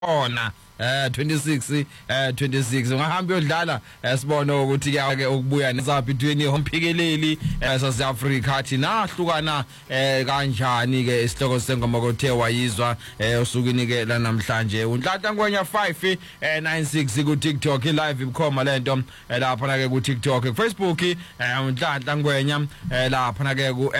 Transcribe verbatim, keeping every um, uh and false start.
ona eh twenty-six eh twenty-six ungahamba uyodlala sibone ukuthi ke ukubuya nezabhidweni homphikeleli eSouth Africa thina ahlukana eh kanjani ke isihloko sengoma kothe wayizwa usukwini ke la namhlanje unhlanhla ngwenya five nine six ku TikTok live ikhoma lento lapha na ke ku TikTok Facebook unhlanhla ngwenya lapha na ke ku